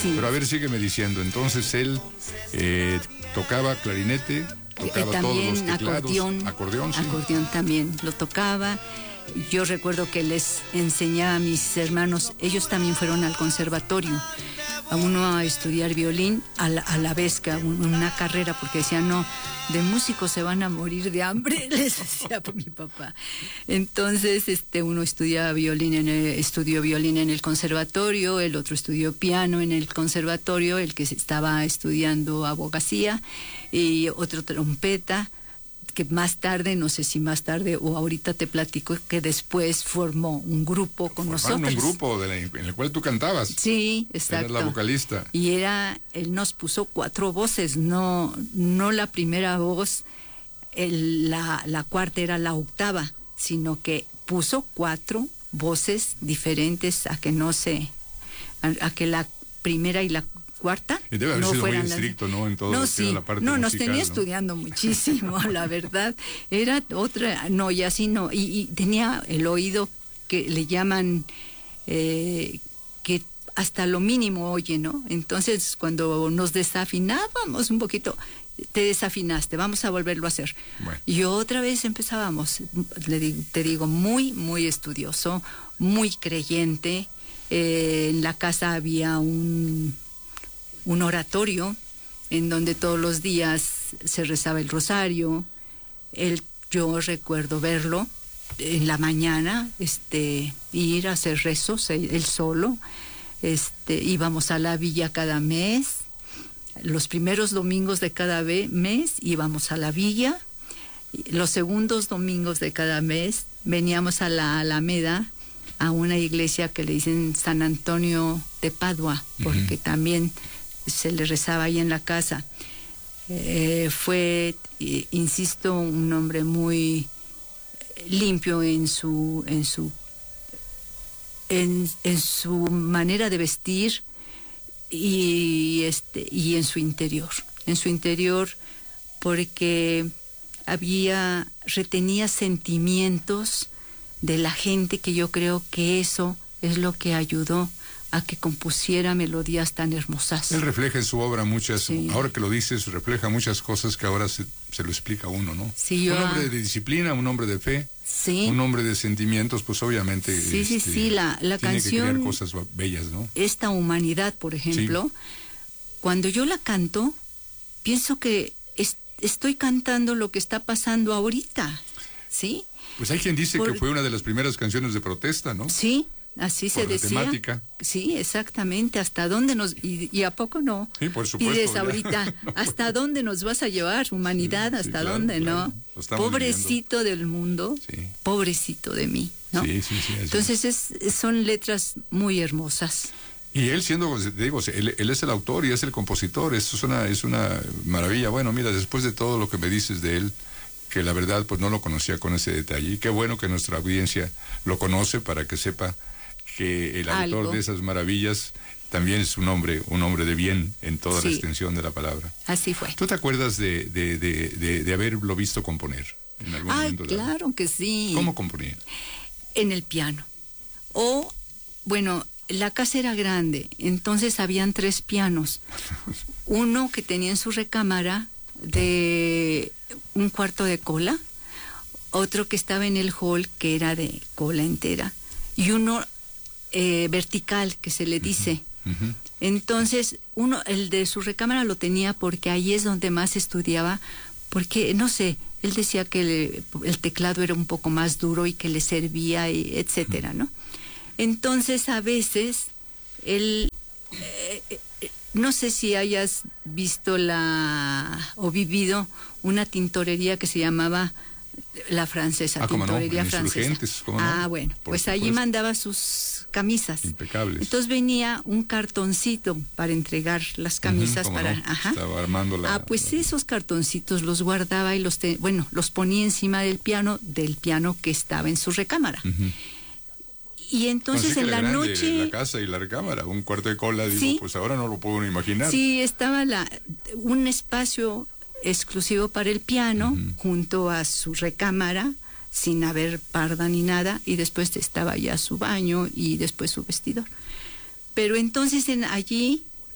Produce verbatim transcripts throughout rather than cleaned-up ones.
Sí. Pero a ver, sígueme diciendo. Entonces él eh, tocaba clarinete, tocaba también todos los teclados, acordeón, acordeón, sí. acordeón también lo tocaba. Yo recuerdo que les enseñaba a mis hermanos, ellos también fueron al conservatorio, a uno a estudiar violín, a la, a la vez que a un, una carrera, porque decían, no, de músicos se van a morir de hambre, les decía mi papá. Entonces, este, uno estudiaba violín en el, estudió violín en el conservatorio, el otro estudió piano en el conservatorio, el que estaba estudiando abogacía, y otro trompeta, que más tarde, no sé si más tarde o ahorita te platico, que después formó un grupo con Formaron nosotros. un grupo de la, en el cual tú cantabas. Sí, exacto. Eras la vocalista. Y era, él nos puso cuatro voces, no, no la primera voz, el, la, la cuarta era la octava, sino que puso cuatro voces diferentes a que no se, a, a que la primera y la cuarta. Y debe haber no sido muy las... estricto, ¿no? En todo no, lo que sí. era la parte no, nos musical, tenía ¿no? estudiando muchísimo, la verdad. Era otra, no, y así no. Y, y tenía el oído que le llaman, eh, que hasta lo mínimo oye, ¿no? Entonces, cuando nos desafinábamos un poquito, te desafinaste, vamos a volverlo a hacer. Bueno. Y otra vez empezábamos, le digo, te digo, muy, muy estudioso, muy creyente. Eh, en la casa había un... un oratorio en donde todos los días se rezaba el rosario. Él, yo recuerdo verlo en la mañana, este, ir a hacer rezos, él solo. Este, íbamos a la villa cada mes, los primeros domingos de cada mes íbamos a la villa, los segundos domingos de cada mes veníamos a la Alameda, a una iglesia que le dicen San Antonio de Padua, porque uh-huh. también se le rezaba ahí en la casa. Eh, fue, eh, insisto, un hombre muy limpio en su en su en, en su manera de vestir y este y en su interior, en su interior porque había retenía sentimientos de la gente, que yo creo que eso es lo que ayudó a que compusiera melodías tan hermosas. Él refleja en su obra muchas, sí. ahora que lo dices, refleja muchas cosas que ahora se, se lo explica a uno, ¿no? Sí, yo, un hombre de disciplina, un hombre de fe, sí. un hombre de sentimientos, pues obviamente sí, este, sí, sí, la, la tiene canción, que crear cosas bellas, ¿no? Esta Humanidad, por ejemplo, sí. Cuando yo la canto, pienso que es, estoy cantando lo que está pasando ahorita, ¿sí? Pues hay quien dice por... que fue una de las primeras canciones de protesta, ¿no? Sí. Así se por la decía. Temática. Sí, exactamente. ¿Hasta dónde nos y, y a poco no? Sí, por supuesto. Pides ya. ahorita, ¿hasta dónde nos vas a llevar, humanidad? Sí, ¿Hasta sí, claro, dónde, claro. no? Pobrecito viviendo. del mundo, sí. pobrecito de mí, ¿no? Sí, sí, sí. Entonces es, son letras muy hermosas. Y él siendo, digo, él, él es el autor y es el compositor. Eso es una, es una maravilla. Bueno, mira, después de todo lo que me dices de él, que la verdad pues no lo conocía con ese detalle. Y qué bueno que nuestra audiencia lo conoce para que sepa que el autor Algo. de esas maravillas también es un hombre, un hombre de bien en toda sí. la extensión de la palabra. Así fue. ¿Tú te acuerdas de, de, de, de, de haberlo visto componer en algún Ay, momento? claro dado? Que sí. ¿Cómo componía? En el piano. O, bueno, la casa era grande, entonces habían tres pianos. Uno que tenía en su recámara de un cuarto de cola, otro que estaba en el hall, que era de cola entera, y uno eh, vertical, que se le dice. Uh-huh. Uh-huh. Entonces, uno, el de su recámara lo tenía porque ahí es donde más estudiaba, porque, no sé, él decía que le, el teclado era un poco más duro y que le servía, y etcétera, ¿no? Entonces, a veces, él, eh, eh, no sé si hayas visto la, o vivido una tintorería que se llamaba La Francesa, ah, tintorería no, francesa. ¿cómo no? Ah, bueno, Por pues supuesto. allí mandaba sus camisas. Impecables. Entonces venía un cartoncito para entregar las camisas uh-huh, para, no? ajá. Estaba armando la. Ah, pues la... esos cartoncitos los guardaba y los, te, bueno, los ponía encima del piano, del piano que estaba en su recámara. Uh-huh. Y entonces no, sí en la grande, noche... La casa y la recámara, un cuarto de cola, digo, sí, pues ahora no lo puedo imaginar. Sí, estaba la, un espacio exclusivo para el piano, uh-huh, junto a su recámara, sin haber parda ni nada, y después estaba ya su baño y después su vestidor. Pero entonces en allí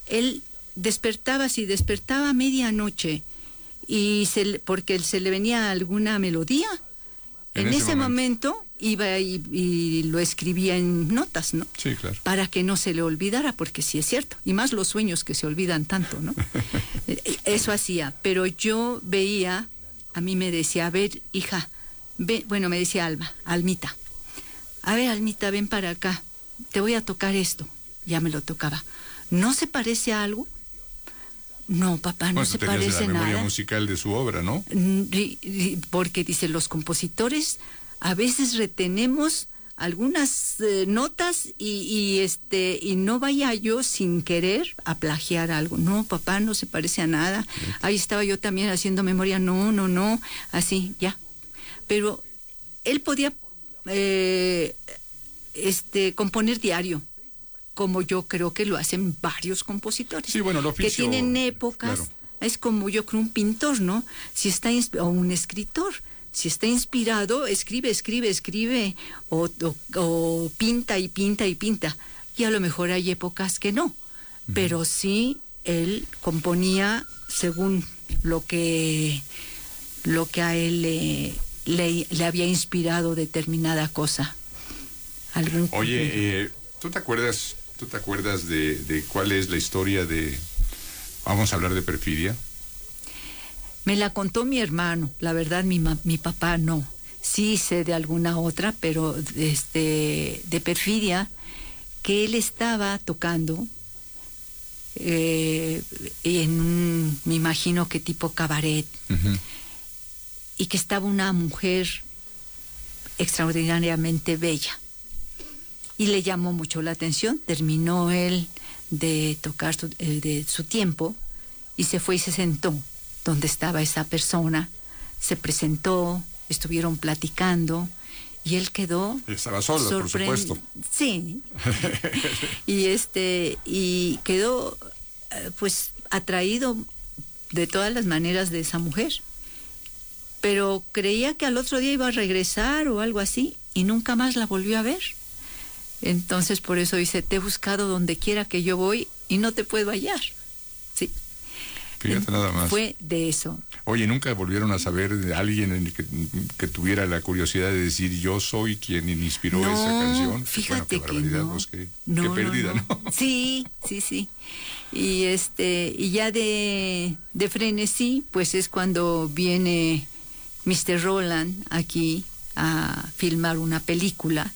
él despertaba, si despertaba a medianoche, y se le, porque se le venía alguna melodía, en, en ese, ese momento, momento iba y, y lo escribía en notas, ¿no? Sí, claro. Para que no se le olvidara, porque sí es cierto, y más los sueños que se olvidan tanto, ¿no? Eso hacía, pero yo veía, a mí me decía, a ver, hija, ve, bueno, me decía Alma, Almita, a ver, Almita, ven para acá, te voy a tocar esto. Ya me lo tocaba. ¿No se parece a algo? No, papá, no bueno, se tenías parece la memoria nada. musical de su obra, ¿no? Porque dice, los compositores a veces retenemos algunas eh, notas y, y este y no vaya yo sin querer a plagiar algo. No, papá, no se parece a nada. Sí. Ahí estaba yo también haciendo memoria. No, no, no. Así, ya. Pero él podía eh, este componer diario, como yo creo que lo hacen varios compositores. Sí, bueno, el oficio, que tienen épocas, claro. Es como yo creo un pintor, ¿no? Si está o un escritor, si está inspirado, escribe, escribe, escribe, o, o, o pinta y pinta y pinta. Y a lo mejor hay épocas que no, uh-huh. Pero sí él componía según lo que lo que a él le, le, le había inspirado determinada cosa. Algún Oye, eh, ¿tú te acuerdas? ¿Tú te acuerdas de, de cuál es la historia de, vamos a hablar de Perfidia? Me la contó mi hermano, la verdad mi, ma, mi papá no. Sí sé de alguna otra, pero este, de Perfidia, que él estaba tocando eh, en un, me imagino que tipo cabaret, uh-huh. Y que estaba una mujer extraordinariamente bella. Y le llamó mucho la atención, terminó él de tocar su, eh, de su tiempo y se fue y se sentó donde estaba esa persona, se presentó, estuvieron platicando y él quedó... Estaba solo, sorprend... por supuesto. Sí. y este y quedó pues atraído de todas las maneras de esa mujer, pero creía que al otro día iba a regresar o algo así y nunca más la volvió a ver. Entonces, por eso dice, te he buscado donde quiera que yo voy y no te puedo hallar. Sí. Fíjate nada más. Fue de eso. Oye, ¿nunca volvieron a saber de alguien en el que, que tuviera la curiosidad de decir, yo soy quien inspiró no, esa canción? Fíjate bueno, qué que no. Pues, qué, no, qué no, pérdida, no. ¿no? Sí, sí, sí. Y este, y ya de, de Frenesí, pues es cuando viene mister Roland aquí a filmar una película.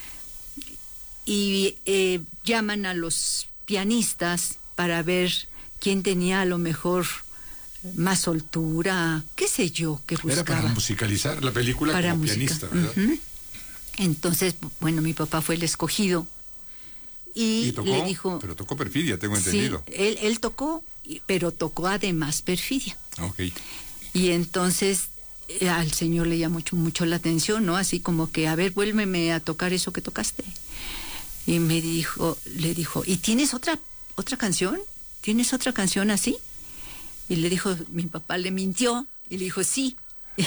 Y eh, llaman a los pianistas para ver quién tenía a lo mejor más soltura, qué sé yo, qué buscaba. Era para musicalizar la película para como música. Pianista, ¿verdad? Uh-huh. Entonces, bueno, mi papá fue el escogido y, ¿Y tocó? Le dijo... Pero tocó Perfidia, tengo entendido. Sí, él, él tocó, pero tocó además Perfidia. Ok. Y entonces eh, al señor le llamó mucho, mucho la atención, ¿no? Así como que, a ver, vuélveme a tocar eso que tocaste. Y me dijo, le dijo, ¿y tienes otra otra canción? ¿Tienes otra canción así? Y le dijo, mi papá le mintió, y le dijo, sí.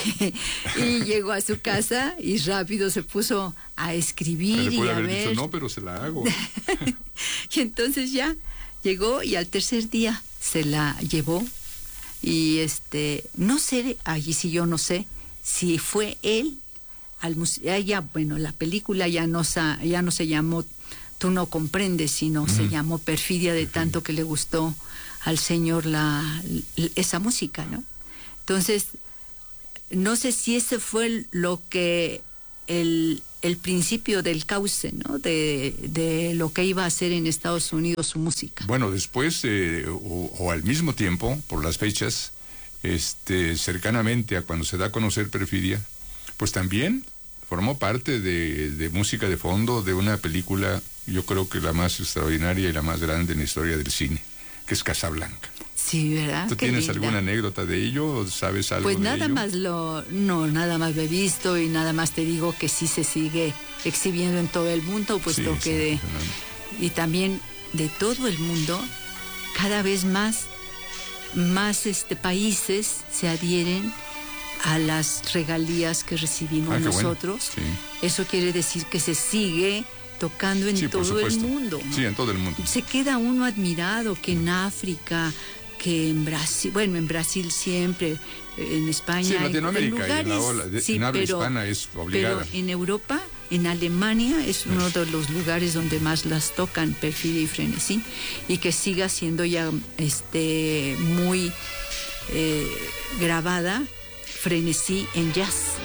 Y llegó a su casa y rápido se puso a escribir y a haber ver. Dicho, no, pero se la hago. Y entonces ya llegó y al tercer día se la llevó y este, no sé, allí sí yo no sé si fue él al ya, bueno, la película ya no sa, ya no se llamó Tú no comprendes, sino mm. se llamó Perfidia de tanto que le gustó al señor la, la esa música, ¿no? Entonces, no sé si ese fue lo que el, el principio del cauce, ¿no? De, de lo que iba a hacer en Estados Unidos su música. Bueno, después eh, o, o al mismo tiempo, por las fechas, este, cercanamente a cuando se da a conocer Perfidia, pues también formó parte de, de música de fondo de una película, yo creo que la más extraordinaria y la más grande en la historia del cine, que es Casablanca. Sí, ¿verdad? ¿Tú Qué tienes linda. alguna anécdota de ello? ¿Sabes algo pues de nada ello? más lo, no, nada más lo he visto y nada más te digo que sí se sigue exhibiendo en todo el mundo, puesto sí, que de, y también de todo el mundo, cada vez más, más este países se adhieren a las regalías que recibimos ah, nosotros. Bueno. Sí. Eso quiere decir que se sigue tocando en Sí, por todo el supuesto. mundo, ¿no? Sí, en todo el mundo. Se queda uno admirado que en África, que en Brasil, bueno, en Brasil siempre, en España, Sí, en en- Latinoamérica en y en la lugares, ola de- sí, en habla pero- hispana es obligada. Pero en Europa, en Alemania, es uno de los lugares donde más las tocan, Perfidia y Frenesí, y que siga siendo ya este muy eh, grabada Frenesí en jazz.